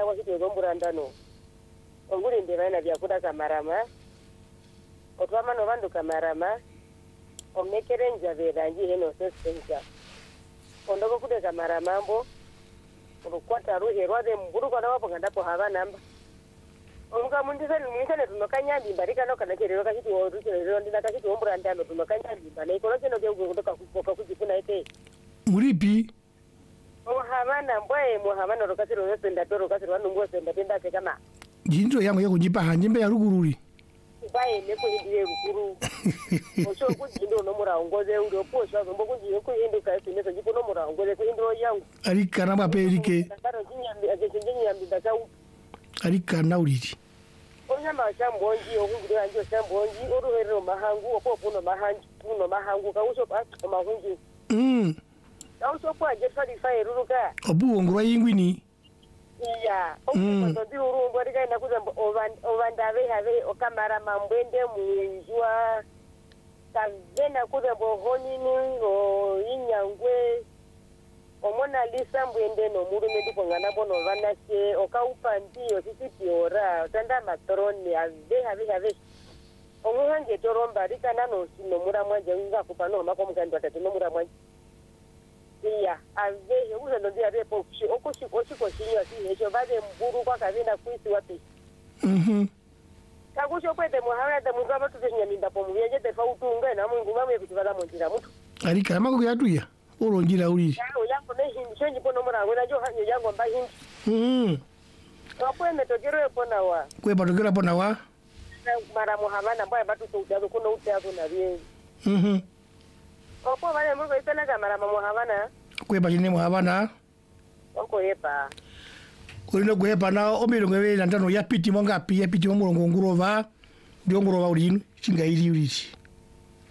kwa kitu zomburandano onguri ndivana vyakuda kamarama otwama no vandu kamarama omekerenja veranji heno sesenja ondoko kude kamaramambo urukwata ruhe rwade mburu kana wapo kandapo hava namba omuka mundisa nimwisane tunokanyambi mbarika no kana kerero kachiti orukero ndina kachiti omburandano tunokanyambi bana ikolo kino kyo kutoka kupoka kujipuna ite muripi muhavana mbwaye muhavana rokasiro yosenda to rokasiro vanungu senda tenda kama jinto yangu yakujipa hanjimbe ya rugururi baye nekuhindire rukuru osho kujindo no muraongoze uri oposha zombo kujiye kuhinde kaisi neso jipo no muraongoze kuhindiro yangu ari kana baperike ndaro kinyambi ajejenye nyambi ndakau ari kana uriri onyama shambonji okungire anjo shambonji oruherero mahangu opopuno mahangu kausho pa mahunji kausho kwa jefali faye ruruka obuongwa yingwini iya okuzo ndi urumbo rikaenda kuza ovandave have okamara mambwende muinjwa kavena kuza bohonini o inyangwe omona lisa mbwende no murume ndipo ngana bono vanase okaupa ndiyo sisipiora tanda matroni have omuhange toromba rikana no sino muramwanje ngakupa no makomukandi watatu no muramwanje iya avehe uzendo ndi arepo okushiko shinywa sihecho vade mburu kwakavena kuisi wapi kakusho kwete muhawana mundu amatuteshinya mindapo muyenje tefa utunga na mungu vamwe kuti vala monjira mutu ari kama kuyatuya oronjira uriri yawo yango nehindi shonji pono murango najo hanyo yango mba hindi wakweme tokero epona wa kwepa tokero epona wa mara muhavana mbaya batuto utazo kuno utazo na viengi opo vale mungu ipena kamara muhavana kwepa chine muhavana oko yepa urino kwepa na omirongo ebiri na ntano yapiti mongapi yapiti omulongo ngurova ndiongurova ulino chingairi uriri